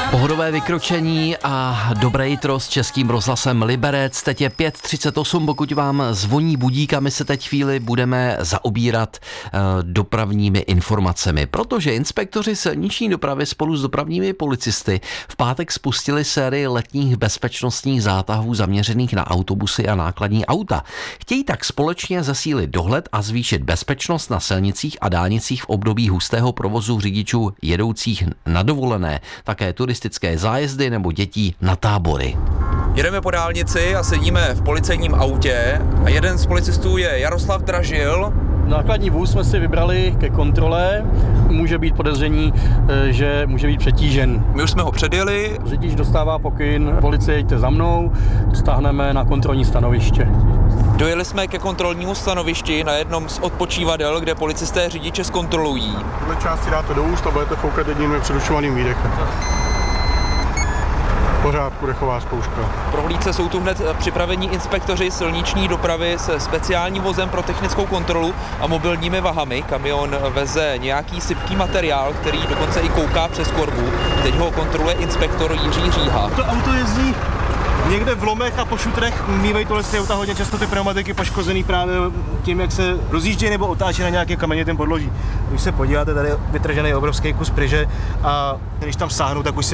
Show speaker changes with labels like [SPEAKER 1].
[SPEAKER 1] Pohodové vykročení a dobré jitro s Českým rozhlasem Liberec. Teď je 5:38, pokud vám zvoní budík a my se teď chvíli budeme zaobírat dopravními informacemi, protože inspektoři silniční dopravy spolu s dopravními policisty v pátek spustili sérii letních bezpečnostních zátahů zaměřených na autobusy a nákladní auta. Chtějí tak společně zesílit dohled a zvýšit bezpečnost na silnicích a dálnicích v období hustého provozu řidičů jedoucích na dovolené, také turistické zájezdy nebo dětí na tábory.
[SPEAKER 2] Jedeme po dálnici a sedíme v policejním autě a jeden z policistů je Jaroslav Dražil.
[SPEAKER 3] Nákladní vůz jsme si vybrali ke kontrole. Může být podezření, že může být přetížen.
[SPEAKER 2] My už jsme ho předjeli.
[SPEAKER 3] Řidič dostává pokyn, policie jeďte za mnou, stáhneme na kontrolní stanoviště.
[SPEAKER 2] Dojeli jsme ke kontrolnímu stanovišti na jednom z odpočívadel, kde policisté řidiče zkontrolují.
[SPEAKER 4] Tuhle části dáte do úst a budete foukat jedním nepřerušovaným výdechem. V pořádku, dechová zkouška.
[SPEAKER 2] V prohlídce jsou tu hned připravení inspektoři silniční dopravy se speciálním vozem pro technickou kontrolu a mobilními vahami. Kamion veze nějaký sypký materiál, který dokonce i kouká přes korbu. Teď ho kontroluje inspektor Jiří Říha.
[SPEAKER 5] To auto jezdí někde v lomech a po šutrech, mývají tohle auta hodně často ty pneumatiky poškozený právě tím, jak se rozjíždějí nebo otáčí na nějakém kamenitém podloží. Když se podíváte, tady je vytržený obrovský kus pryže a když tam sáhnu, tak už si